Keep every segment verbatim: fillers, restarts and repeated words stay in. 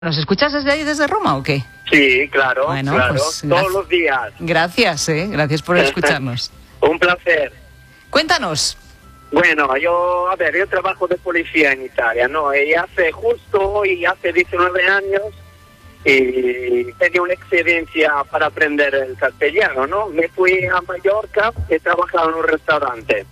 ¿Nos escuchas desde ahí, desde Roma o qué? Sí, claro, bueno, claro, pues, todos los días. Gracias, eh, gracias por escucharnos. Un placer. Cuéntanos. Bueno, yo, a ver, yo trabajo de policía en Italia, ¿no? Y hace justo hoy, hace diecinueve años, y tenía una excedencia para aprender el castellano, ¿no? Me fui a Mallorca y trabajaba en un restaurante.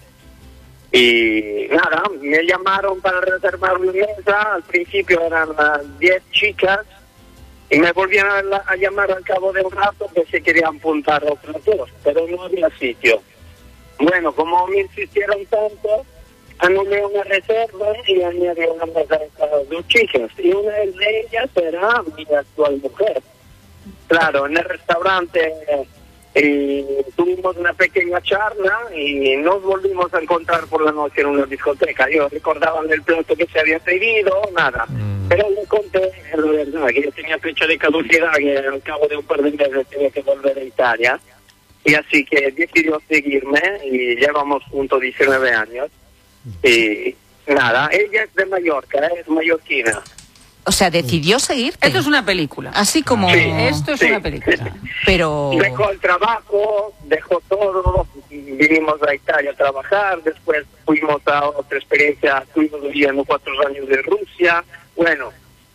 Y nada, me llamaron para reservar mi mesa, al principio eran las diez chicas, y me volvieron a, la, a llamar al cabo de un rato que se querían apuntar a otras dos, pero no había sitio. Bueno, como me insistieron tanto, anulé una reserva y añadí una mesa de cada dos chicas, y una de ellas era mi actual mujer. Claro, en el restaurante y tuvimos una pequeña charla y nos volvimos a encontrar por la noche en una discoteca. Yo recordaba el plato que se había pedido, nada. Mm. Pero le conté, la verdad, que yo tenía fecha de caducidad, que al cabo de un par de meses tenía que volver a Italia. Y así que decidió seguirme y llevamos juntos diecinueve años. Y nada, ella es de Mallorca, es mallorquina. O sea, decidió seguirte. Esto es una película. Así como... Sí, Esto es sí. una película. Pero... Dejó el trabajo, dejó todo, vinimos a Italia a trabajar, después fuimos a otra experiencia, estuvimos viviendo cuatro años en Rusia. Bueno,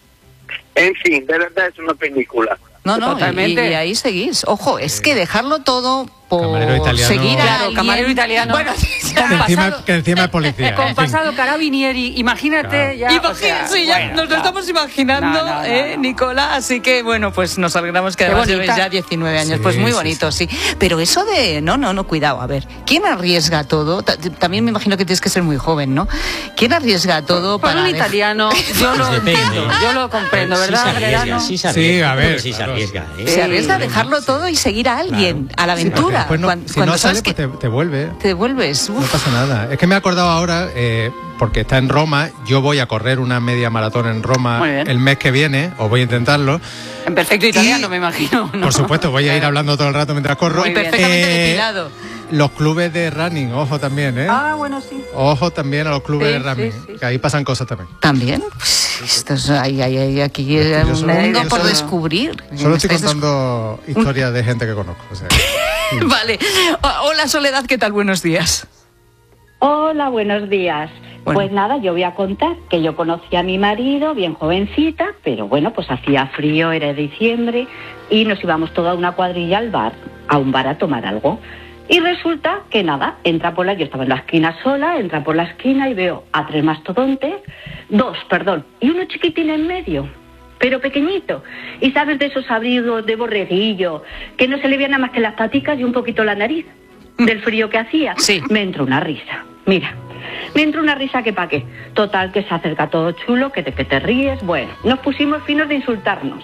en fin, de verdad es una película. No, no, Totalmente. y, y ahí seguís. Ojo, es que dejarlo todo por seguir a Claro, alguien... camarero italiano. Bueno, Con Que encima, pasado- que encima es policía. Con en fin. pasado carabinieri, imagínate Claro. ya. Imagínense, o sea, sí, ya bueno, nos lo claro. estamos imaginando, No, no, no, ¿eh, no. Nicola? Así que, bueno, pues nos alegramos que Qué además bonita. lleves ya diecinueve años. Sí, Pues muy sí, bonito, sí, Pero eso de... No, no, no, cuidado, a ver. ¿Quién arriesga todo? Ta- También me imagino que tienes que ser muy joven, ¿no? ¿Quién arriesga todo Para para... un dej- italiano, yo lo Depende. entiendo, yo lo comprendo, Sí ¿verdad, se arriesga, Grano? sí se Sí, arriesga. a ver, Pero sí se claro. arriesga, ¿eh? Se arriesga a Sí. dejarlo todo y seguir a alguien, a la Sí, porque aventura. después no- Cuan- si cuando no sabes sale, que pues te, te vuelve. te devuelves. No Uf. pasa nada. Es que me he acordado ahora, eh, porque está en Roma, yo voy a correr una media maratón en Roma Muy bien. el mes que viene, o voy a intentarlo. En perfecto italiano, Y- me imagino. ¿no? Por supuesto, voy a ir hablando todo el rato mientras corro. Muy Y bien. perfectamente Eh, depilado. Los clubes de running, ojo también, ¿eh? Ah, bueno, sí. Ojo también a los clubes Sí, de running, sí, sí, que ahí pasan cosas también. ¿También? Pues, esto es, hay, hay, hay aquí Es que yo un solo- mundo yo por solo- descubrir. Solo Me estoy estáis contando historias de gente que conozco. O sea, descu- Vale. O- Hola, Soledad, ¿qué tal? Buenos días. Hola, buenos días. Bueno. Pues nada, yo voy a contar que yo conocí a mi marido bien jovencita, pero bueno, pues hacía frío, era diciembre, y nos íbamos toda una cuadrilla al bar, a un bar a tomar algo. Y resulta que nada, entra por la, yo estaba en la esquina sola, entra por la esquina y veo a tres mastodontes, dos, perdón, y uno chiquitín en medio, pero pequeñito. Y sabes de esos abrigos de borreguillo, que no se le veía nada más que las paticas y un poquito la nariz, del frío que hacía. Sí. Me entró una risa, mira. Me entró una risa que pa' qué. Total, que se acerca todo chulo, que de que te ríes. Bueno, nos pusimos finos de insultarnos.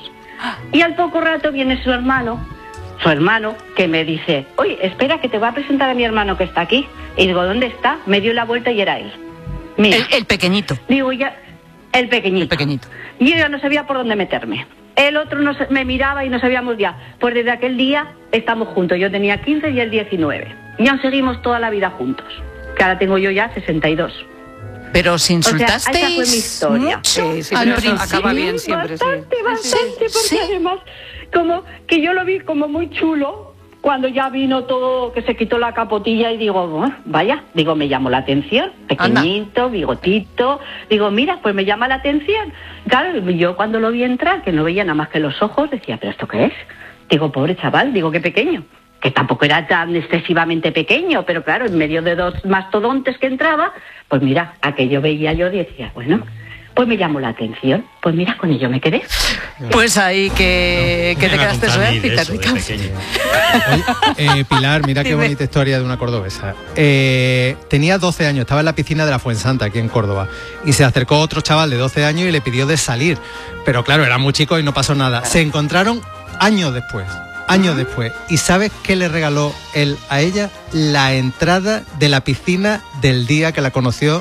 Y al poco rato viene su hermano, su hermano, que me dice, oye, espera, que te voy a presentar a mi hermano que está aquí. Y digo, ¿dónde está? Me dio la vuelta y era él. Mira, El, el pequeñito. digo, ya, el pequeñito. El pequeñito. Y yo ya no sabía por dónde meterme. El otro no se- me miraba y no sabíamos ya. Pues desde aquel día estamos juntos. Yo tenía quince y él diecinueve. Y aún seguimos toda la vida juntos. Que ahora tengo yo ya sesenta y dos. Pero si O sea, insultasteis esa fue mi historia. mucho Sí, sí, al pero eso principio. acaba bien siempre, sí. Bastante, bastante, porque sí. además, como que yo lo vi como muy chulo, cuando ya vino todo, que se quitó la capotilla y digo, "Ah, vaya, digo, me llamó la atención, pequeñito, bigotito, digo, mira, pues me llama la atención. Claro, yo cuando lo vi entrar, que no veía nada más que los ojos, decía, ¿pero esto qué es? Digo, pobre chaval, digo, qué pequeño. Que tampoco era tan excesivamente pequeño, pero claro, en medio de dos mastodontes que entraba, pues mira, aquello veía yo y decía, bueno, pues me llamó la atención, pues mira, con ello me quedé. Pues ahí que, que te Era quedaste con sola, Candil, eso, de Ricardo. pequeño. Oye, eh, Pilar, mira qué Dime. bonita historia de una cordobesa. Eh, tenía doce años, estaba en la piscina de la Fuensanta, aquí en Córdoba, y se acercó otro chaval de doce años y le pidió de salir. Pero claro, era muy chico y no pasó nada. Se encontraron años después, años después. ¿Y sabes qué le regaló él a ella? La entrada de la piscina del día que la conoció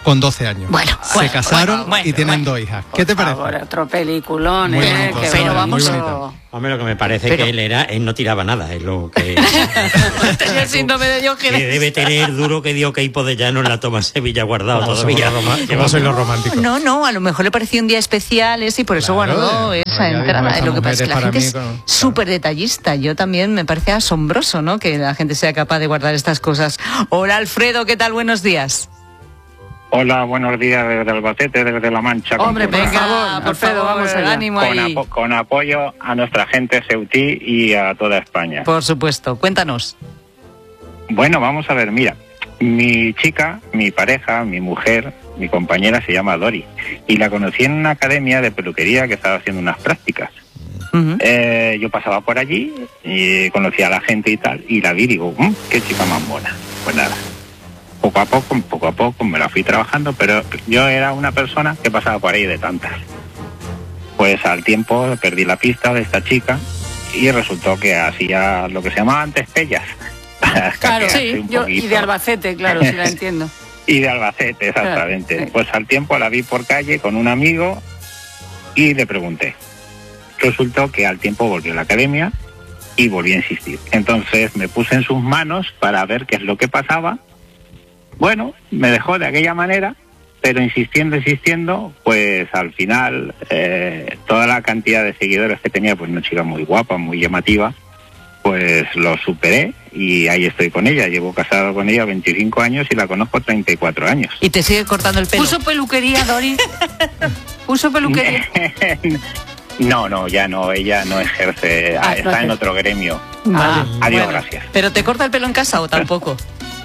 con doce años. Bueno, se bueno, casaron bueno, bueno, y tienen bueno. dos hijas. ¿Qué te parece? Ahora, otro peliculón, Muy ¿eh? bonito, Que sí, pero muy vamos bonito. Hombre, lo que me parece Pero- que él era, él no tiraba nada, es lo que, Tenía el síndrome de que Diógenes. debe tener duro que dio Queipo de Llano en la toma Sevilla guardado Como todavía. somos los roma- como sois los románticos. No, no, a lo mejor le pareció un día especial ese y por eso Claro, guardó eh, esa ya entrada. digo, Lo que pasa es que la esas gente mujeres es para mí, claro. súper detallista. Yo también me parece asombroso, ¿no? Que la gente sea capaz de guardar estas cosas. Hola, Alfredo, ¿qué tal? Buenos días. Hola, buenos días desde Albacete, desde La Mancha. Hombre, por Venga, favor, por Alfredo, favor, vamos allá. ánimo con, ahí. apo- con apoyo a nuestra gente Ceutí y a toda España. Por supuesto, cuéntanos. Bueno, vamos a ver, mira, mi chica, mi pareja, mi mujer, mi compañera se llama Dori y la conocí en una academia de peluquería que estaba haciendo unas prácticas. Ujú. Eh, yo pasaba por allí y conocía a la gente y tal, y la vi y digo, "Mm, qué chica más mona". Pues nada, poco a poco, poco a poco me la fui trabajando, pero yo era una persona que pasaba por ahí de tantas. Pues al tiempo perdí la pista de esta chica y resultó que hacía lo que se llamaba antes pellas. Claro, Caquearse sí, un yo, y poquito. de Albacete, claro, sí la entiendo. Y de Albacete, exactamente. Claro, sí. Pues al tiempo la vi por calle con un amigo y le pregunté. Resultó que al tiempo volvió a la academia y volví a insistir. Entonces me puse en sus manos para ver qué es lo que pasaba. Bueno, me dejó de aquella manera, pero insistiendo, insistiendo, pues al final eh, toda la cantidad de seguidores que tenía, pues una chica muy guapa, muy llamativa, pues lo superé y ahí estoy con ella. Llevo casado con ella veinticinco años y la conozco treinta y cuatro años. Y te sigue cortando el pelo. ¿Puso peluquería, Dori? ¿Puso peluquería? No, no, ya no, ella no ejerce, Ah, está no en ejerce. otro gremio. Vale. Adiós, Bueno, gracias. ¿pero te corta el pelo en casa o tampoco?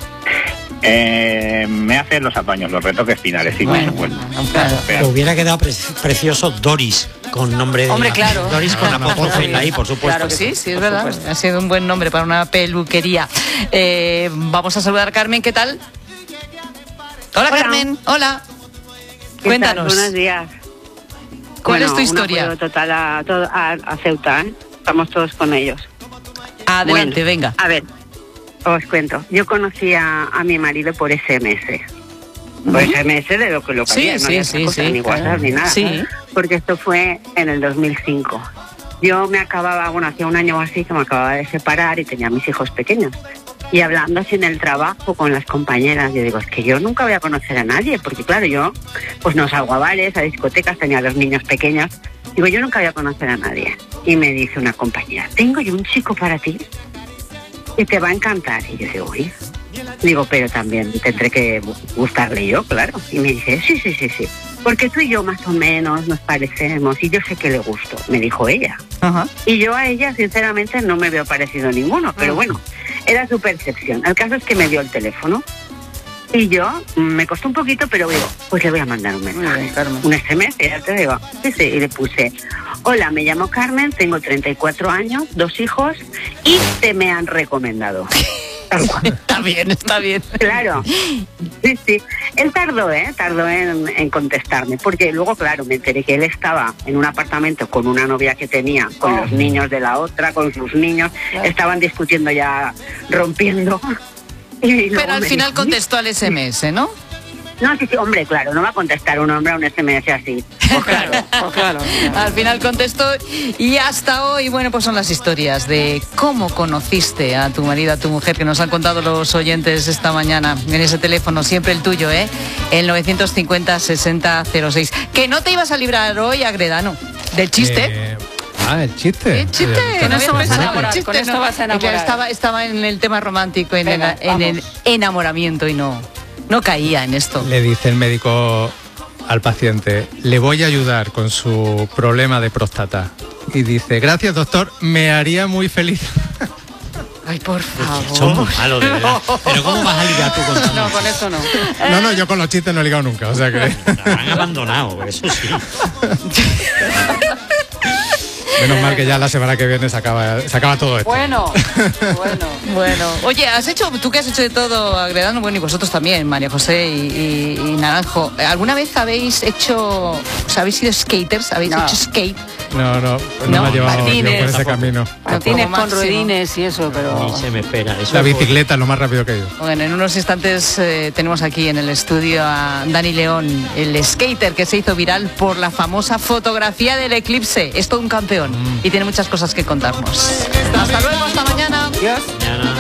Eh, me hace los apaños, los retoques finales, sí, Bueno, por supuesto. bueno, claro. Pero- Hubiera quedado pre- precioso Doris, con nombre de... Hombre, claro. Doris con apóstrofe en la I, por supuesto. Claro que Sí, sí, es por verdad. supuesto. Ha sido un buen nombre para una peluquería. Eh, vamos a saludar a Carmen, ¿qué tal? Hola, Hola. Carmen, hola. ¿Qué Cuéntanos. tal? Buenos días. ¿Cuál Bueno, es tu historia? Un apoyo total a, todo- a, a Ceuta, ¿eh? Estamos todos con ellos. Adelante, Bueno, venga. A ver, os cuento. Yo conocí a, a mi marido por S M S. Por S M S de lo que lo que Sí, había, no sí, había sí, otra cosa, sí, ni WhatsApp claro. ni nada. Sí. Porque esto fue en el dos mil cinco. Yo me acababa, bueno, hacía un año o así que me acababa de separar y tenía mis hijos pequeños. Y hablando así en el trabajo con las compañeras, yo digo, es que yo nunca voy a conocer a nadie, porque claro, yo pues no salgo a bares, a discotecas, tenía los niños pequeños. Digo, yo nunca voy a conocer a nadie. Y me dice una compañera, tengo yo un chico para ti que te va a encantar. Y yo digo, uy. Digo, pero también tendré que gustarle yo, claro. Y me dice, sí, sí, sí, sí. Porque tú y yo más o menos nos parecemos y yo sé que le gusto, me dijo ella. Ajá. Y yo a ella, sinceramente, no me veo parecido ninguno, pero bueno, era su percepción. El caso es que me dio el teléfono y yo, mm, me costó un poquito, pero digo, pues le voy a mandar un Muy mensaje, bien, Carmen. un S M S, ya te digo. Sí, sí, y le puse, hola, me llamo Carmen, tengo treinta y cuatro años, dos hijos y te me han recomendado. Tal cual. Está bien, está bien. Claro, sí, sí. Él tardó, ¿eh? Tardó en, en contestarme, porque luego, claro, me enteré que él estaba en un apartamento con una novia que tenía, con los niños de la otra, con sus niños, estaban discutiendo ya, rompiendo. Y luego Pero al me final dijo, contestó al S M S, ¿no? no, sí, sí, hombre, claro, no va a contestar un hombre a un S M S así. Pues claro, pues claro. Al final contestó y hasta hoy, bueno, pues son las historias de cómo conociste a tu marido, a tu mujer, que nos han contado los oyentes esta mañana en ese teléfono, siempre el tuyo, ¿eh? El novecientos cincuenta, sesenta, cero seis. Que no te ibas a librar hoy, Agredano, del chiste. Eh, ah, el chiste. ¿Qué chiste? Eh, Con No esto había vas a pensado enamorar, en el chiste, con esto ¿no? vas a enamorar. Estaba, estaba en el tema romántico, en, Venga, el, en el vamos. enamoramiento y no, no caía en esto. Le dice el médico al paciente, le voy a ayudar con su problema de próstata. Y dice, gracias doctor, me haría muy feliz. Ay, por favor. Son muy malos, de verdad. Pero ¿cómo vas a ligar tú con tantos? No, con esto no. No, no, yo con los chistes no he ligado nunca, o sea que... La han abandonado, eso sí. Menos mal que ya la semana que viene se acaba, se acaba todo esto. Bueno, bueno. Bueno, oye, has hecho, tú que has hecho de todo, Agredano, bueno, y vosotros también, María José y, y- y Naranjo. ¿Alguna vez habéis hecho, o sea, habéis sido skaters? ¿Habéis No. hecho skate? No, no, no, No, me ha llevado yo patines. por ese camino. Patines con máximo. ruedines y eso, pero... Ni se me espera. Eso La fue- bicicleta es lo más rápido que he ido. Bueno, en unos instantes eh, tenemos aquí en el estudio a Dani León, el skater que se hizo viral por la famosa fotografía del eclipse. Es todo un campeón Mm. y tiene muchas cosas que contarnos. Hasta luego, hasta mañana. Mañana.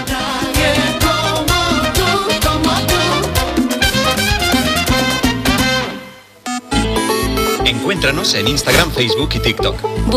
Encuéntranos en Instagram, Facebook y TikTok.